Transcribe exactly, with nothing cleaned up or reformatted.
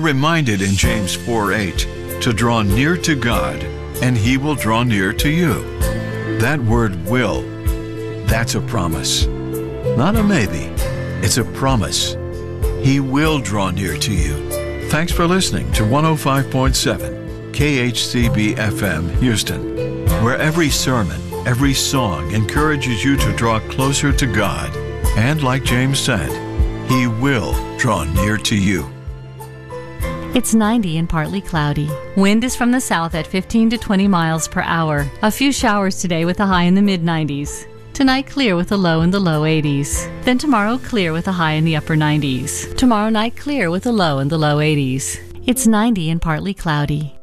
reminded in James four eight to draw near to God, and He will draw near to you. That word will, that's a promise. Not a maybe, it's a promise. He will draw near to you. Thanks for listening to one oh five point seven K H C B F M Houston, where every sermon, every song encourages you to draw closer to God. And like James said, He will draw near to you. It's ninety and partly cloudy. Wind is from the south at fifteen to twenty miles per hour. A few showers today with a high in the mid nineties. Tonight clear with a low in the low eighties. Then tomorrow clear with a high in the upper nineties. Tomorrow night clear with a low in the low eighties. It's ninety and partly cloudy.